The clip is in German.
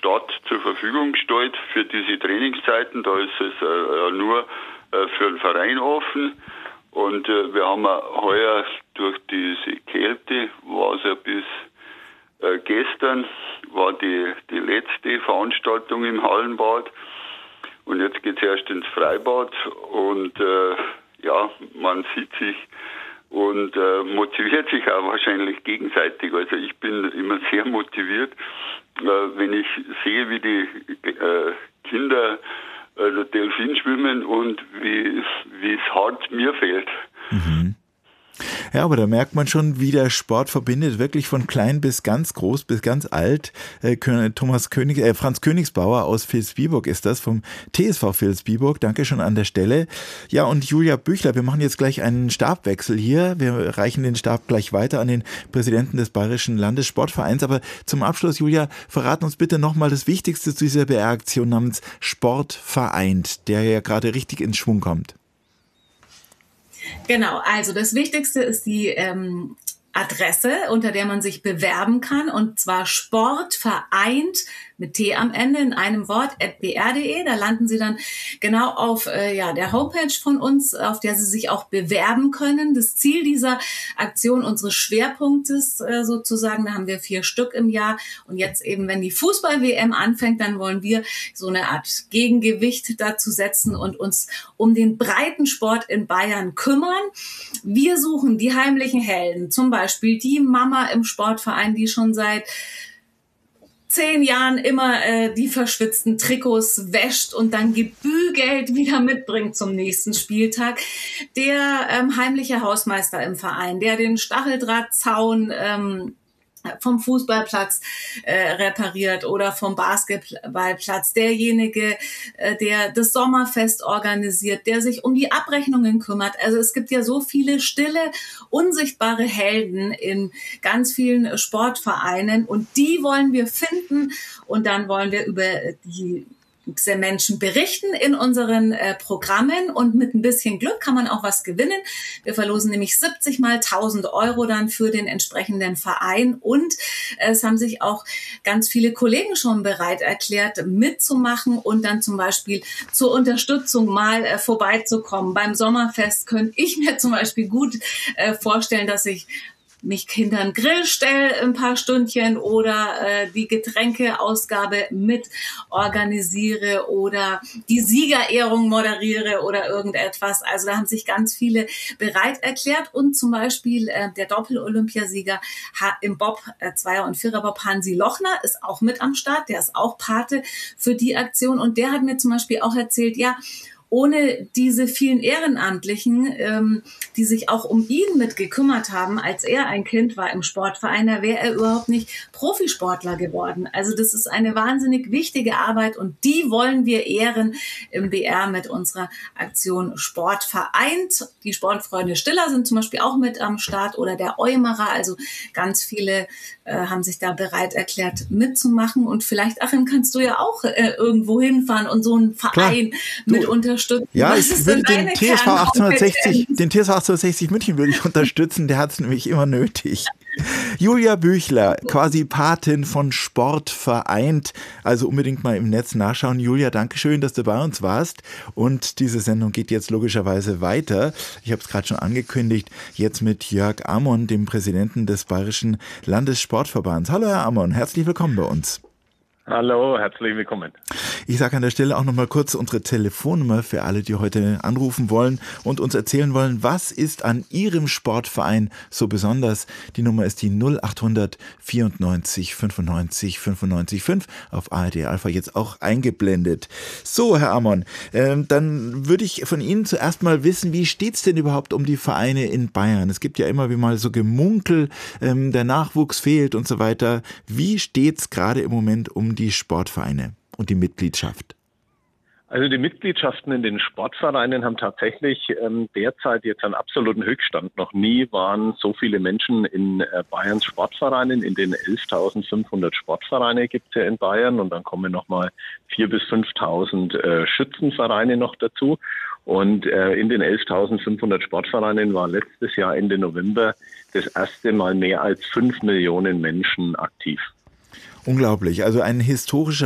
Stadt zur Verfügung gestellt für diese Trainingszeiten. Da ist es nur für den Verein offen. Und wir haben heuer durch diese Kälte, war es ja bis gestern, war die letzte Veranstaltung im Hallenbad. Und jetzt geht es erst ins Freibad. Und man sieht sich und motiviert sich auch wahrscheinlich gegenseitig. Also ich bin immer sehr motiviert, wenn ich sehe, wie die Kinder Delfin schwimmen und wie es hart mir fällt. Mhm. Ja, aber da merkt man schon, wie der Sport verbindet, wirklich von klein bis ganz groß, bis ganz alt. Franz Königsbauer aus Vilsbiburg ist das, vom TSV Vilsbiburg. Danke schon an der Stelle. Ja, und Julia Büchler, wir machen jetzt gleich einen Stabwechsel hier. Wir reichen den Stab gleich weiter an den Präsidenten des Bayerischen Landessportvereins. Aber zum Abschluss, Julia, verrat uns bitte nochmal das Wichtigste zu dieser BR-Aktion namens Sport vereint, der ja gerade richtig ins Schwung kommt. Genau, also das Wichtigste ist die Adresse, unter der man sich bewerben kann, und zwar sportvereint mit T am Ende in einem Wort @br.de. Da landen Sie dann genau auf der Homepage von uns, auf der Sie sich auch bewerben können. Das Ziel dieser Aktion, unseres Schwerpunktes sozusagen, da haben wir 4 Stück im Jahr. Und jetzt eben, wenn die Fußball-WM anfängt, dann wollen wir so eine Art Gegengewicht dazu setzen und uns um den Breitensport in Bayern kümmern. Wir suchen die heimlichen Helden, zum Beispiel die Mama im Sportverein, die schon seit 10 Jahren immer die verschwitzten Trikots wäscht und dann gebügelt wieder mitbringt zum nächsten Spieltag. Der heimliche Hausmeister im Verein, der den Stacheldrahtzaun vom Fußballplatz repariert oder vom Basketballplatz, derjenige, der das Sommerfest organisiert, der sich um die Abrechnungen kümmert. Also es gibt ja so viele stille, unsichtbare Helden in ganz vielen Sportvereinen und die wollen wir finden und dann wollen wir über diese Menschen berichten in unseren Programmen und mit ein bisschen Glück kann man auch was gewinnen. Wir verlosen nämlich 70 mal 1.000 € dann für den entsprechenden Verein und es haben sich auch ganz viele Kollegen schon bereit erklärt, mitzumachen und dann zum Beispiel zur Unterstützung mal vorbeizukommen. Beim Sommerfest könnte ich mir zum Beispiel gut vorstellen, dass ich mich hinter den Grill stelle ein paar Stündchen oder die Getränkeausgabe mit organisiere oder die Siegerehrung moderiere oder irgendetwas. Also da haben sich ganz viele bereit erklärt und zum Beispiel der Doppel-Olympiasieger im Bob, Zweier- und Viererbob, Hansi Lochner, ist auch mit am Start. Der ist auch Pate für die Aktion und der hat mir zum Beispiel auch erzählt, ja, ohne diese vielen Ehrenamtlichen, die sich auch um ihn mit gekümmert haben, als er ein Kind war im Sportverein, da wäre er überhaupt nicht Profisportler geworden. Also das ist eine wahnsinnig wichtige Arbeit und die wollen wir ehren im BR mit unserer Aktion Sport vereint. Die Sportfreunde Stiller sind zum Beispiel auch mit am Start oder der Eumerer. Also ganz viele haben sich da bereit erklärt mitzumachen und vielleicht, Achim, kannst du ja auch irgendwo hinfahren und so einen Verein mit unterstützen. Ja, ich würde den TSV 1860 München würde ich unterstützen, der hat es nämlich immer nötig. Julia Büchler, quasi Patin von Sport vereint, also unbedingt mal im Netz nachschauen. Julia, danke schön, dass du bei uns warst und diese Sendung geht jetzt logischerweise weiter. Ich habe es gerade schon angekündigt, jetzt mit Jörg Amon, dem Präsidenten des Bayerischen Landessportverbands. Hallo Herr Amon, herzlich willkommen bei uns. Hallo, herzlich willkommen. Ich sage an der Stelle auch noch mal kurz unsere Telefonnummer für alle, die heute anrufen wollen und uns erzählen wollen, was ist an Ihrem Sportverein so besonders. Die Nummer ist die 0800 94 95 95 5, auf ARD Alpha jetzt auch eingeblendet. So, Herr Amon, dann würde ich von Ihnen zuerst mal wissen, wie steht es denn überhaupt um die Vereine in Bayern? Es gibt ja immer wie mal so Gemunkel, der Nachwuchs fehlt und so weiter. Wie steht es gerade im Moment um die Sportvereine und die Mitgliedschaft? Also die Mitgliedschaften in den Sportvereinen haben tatsächlich derzeit jetzt einen absoluten Höchststand. Noch nie waren so viele Menschen in Bayerns Sportvereinen. In den 11.500 Sportvereine gibt es ja in Bayern und dann kommen nochmal 4.000 bis 5.000 Schützenvereine noch dazu. Und in den 11.500 Sportvereinen war letztes Jahr Ende November das erste Mal mehr als 5 Millionen Menschen aktiv. Unglaublich, also ein historischer